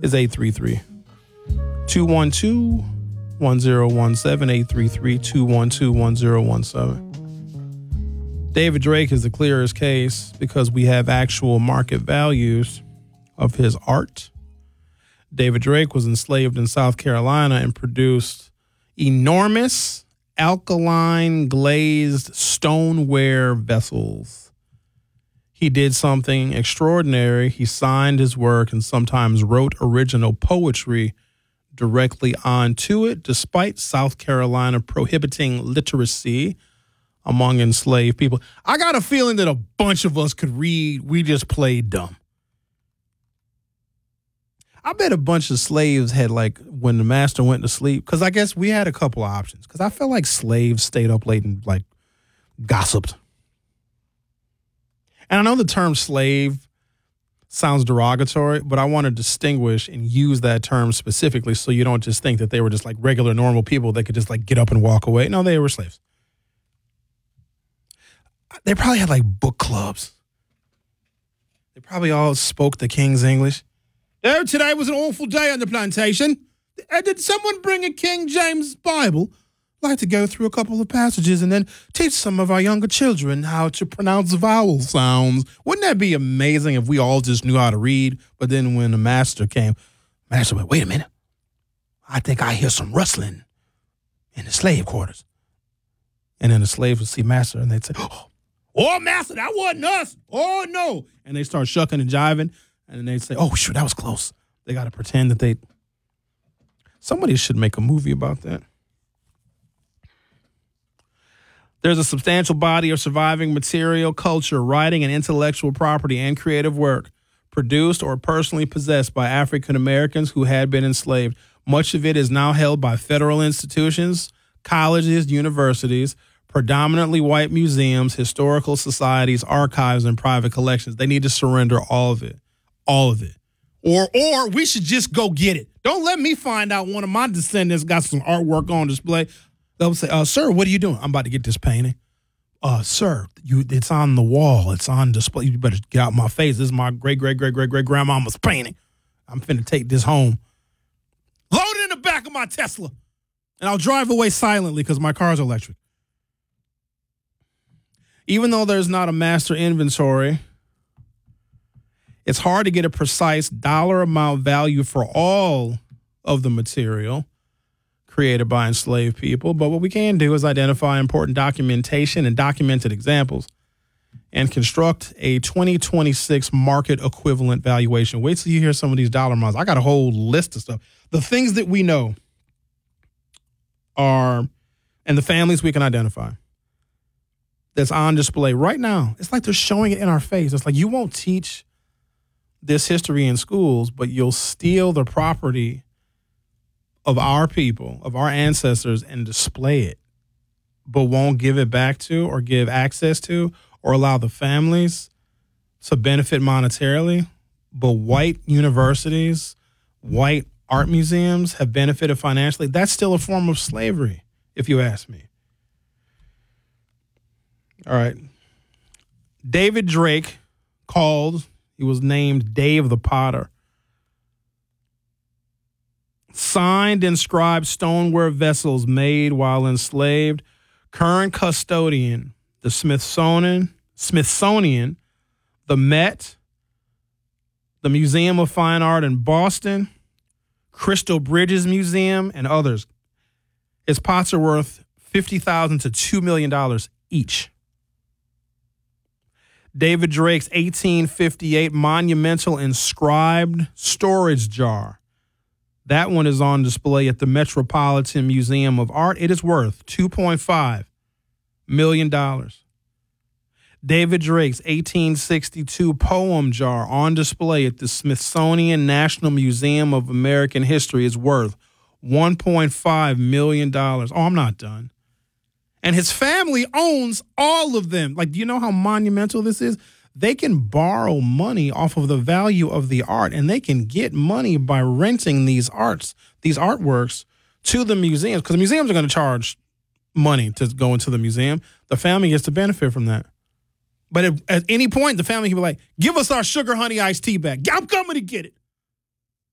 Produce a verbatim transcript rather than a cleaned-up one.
is eight three three, two one two, one zero one seven, eight three three, two one two, one zero one seven. David Drake is the clearest case because we have actual market values of his art. David Drake was enslaved in South Carolina and produced enormous alkaline glazed stoneware vessels. He did something extraordinary. He signed his work and sometimes wrote original poetry directly onto it, despite South Carolina prohibiting literacy among enslaved people. I got a feeling that a bunch of us could read. We just played dumb. I bet a bunch of slaves had, like, when the master went to sleep, because I guess we had a couple of options, because I felt like slaves stayed up late and, like, gossiped. And I know the term slave sounds derogatory, but I want to distinguish and use that term specifically so you don't just think that they were just, like, regular, normal people that could just, like, get up and walk away. No, they were slaves. They probably had, like, book clubs. They probably all spoke the king's English. Oh, today was an awful day on the plantation. Uh, did someone bring a King James Bible? I'd like to go through a couple of passages and then teach some of our younger children how to pronounce vowel sounds. Wouldn't that be amazing if we all just knew how to read? But then when the master came, master went, wait a minute. I think I hear some rustling in the slave quarters. And then the slaves would see master and they'd say, oh, oh master, that wasn't us. Oh, no. And they start shucking and jiving. And they say, oh, shoot, that was close. They got to pretend that they... Somebody should make a movie about that. There's a substantial body of surviving material, culture, writing, and intellectual property and creative work produced or personally possessed by African Americans who had been enslaved. Much of it is now held by federal institutions, colleges, universities, predominantly white museums, historical societies, archives, and private collections. They need to surrender all of it. All of it. Or or we should just go get it. Don't let me find out one of my descendants got some artwork on display. They'll say, uh, sir, what are you doing? I'm about to get this painting. Uh, sir, you it's on the wall. It's on display. You better get out my face. This is my great, great, great, great, great grandmama's painting. I'm finna take this home. Load it in the back of my Tesla. And I'll drive away silently because my car's electric. Even though there's not a master inventory, it's hard to get a precise dollar amount value for all of the material created by enslaved people. But what we can do is identify important documentation and documented examples and construct a twenty twenty-six market equivalent valuation. Wait till you hear some of these dollar amounts. I got a whole list of stuff. The things that we know are, and the families we can identify, that's on display right now. It's like they're showing it in our face. It's like you won't teach this history in schools, but you'll steal the property of our people, of our ancestors, and display it, but won't give it back to or give access to or allow the families to benefit monetarily. But white universities, white art museums have benefited financially. That's still a form of slavery, if you ask me. All right. David Drake called... He was named Dave the Potter. Signed inscribed stoneware vessels made while enslaved. Current custodian, the Smithsonian, Smithsonian, the Met, the Museum of Fine Art in Boston, Crystal Bridges Museum, and others. His pots are worth fifty thousand dollars to two million dollars each. David Drake's eighteen fifty-eight monumental inscribed storage jar. That one is on display at the Metropolitan Museum of Art. It is worth two point five million dollars. David Drake's eighteen sixty-two poem jar on display at the Smithsonian National Museum of American History is worth one point five million dollars. Oh, I'm not done. And his family owns all of them. Like, do you know how monumental this is? They can borrow money off of the value of the art, and they can get money by renting these arts, these artworks to the museums, because the museums are going to charge money to go into the museum. The family gets to benefit from that. But if, at any point, the family can be like, give us our sugar honey iced tea back. I'm coming to get it.